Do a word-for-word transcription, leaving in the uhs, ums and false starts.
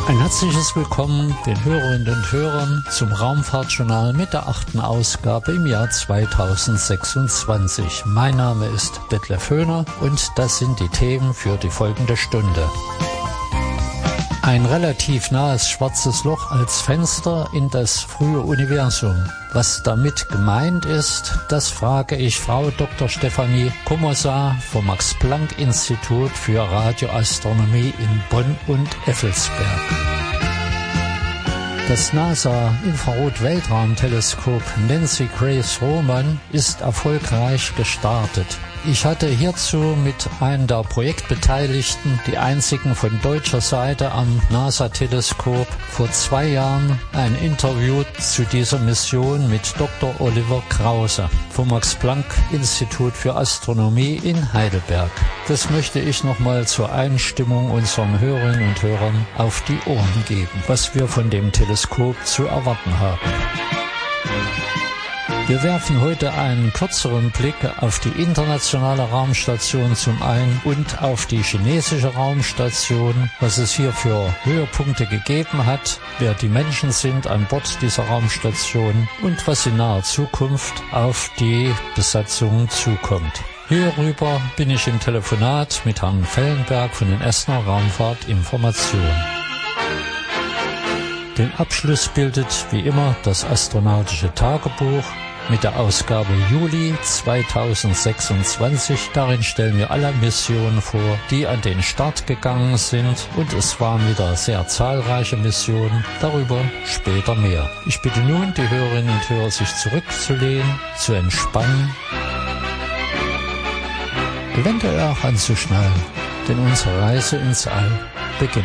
Ein herzliches Willkommen den Hörerinnen und Hörern zum Raumfahrtjournal mit der achten Ausgabe im Jahr zweitausendsechsundzwanzig. Mein Name ist Detlef Höhner und das sind die Themen für die folgende Stunde. Ein relativ nahes schwarzes Loch als Fenster in das frühe Universum. Was damit gemeint ist, das frage ich Frau Doktor Stefanie Kommissar vom Max-Planck-Institut für Radioastronomie in Bonn und Effelsberg. Das NASA-Infrarot-Weltraumteleskop Nancy Grace Roman ist erfolgreich gestartet. Ich hatte hierzu mit einem der Projektbeteiligten, die einzigen von deutscher Seite am NASA-Teleskop, vor zwei Jahren ein Interview zu dieser Mission mit Doktor Oliver Krause vom Max-Planck-Institut für Astronomie in Heidelberg. Das möchte ich nochmal zur Einstimmung unseren Hörerinnen und Hörern auf die Ohren geben, was wir von dem Teleskop zu erwarten haben. Wir werfen heute einen kürzeren Blick auf die internationale Raumstation zum einen und auf die chinesische Raumstation, was es hier für Höhepunkte gegeben hat, wer die Menschen sind an Bord dieser Raumstation und was in naher Zukunft auf die Besatzung zukommt. Hierüber bin ich im Telefonat mit Herrn Fellenberg von den Essener Raumfahrtinformationen. Den Abschluss bildet wie immer das astronautische Tagebuch mit der Ausgabe Juli zweitausendsechsundzwanzig. Darin stellen wir alle Missionen vor, die an den Start gegangen sind, und es waren wieder sehr zahlreiche Missionen, darüber später mehr. Ich bitte nun die Hörerinnen und Hörer, sich zurückzulehnen, zu entspannen, eventuell auch anzuschnallen, denn unsere Reise ins All beginnt.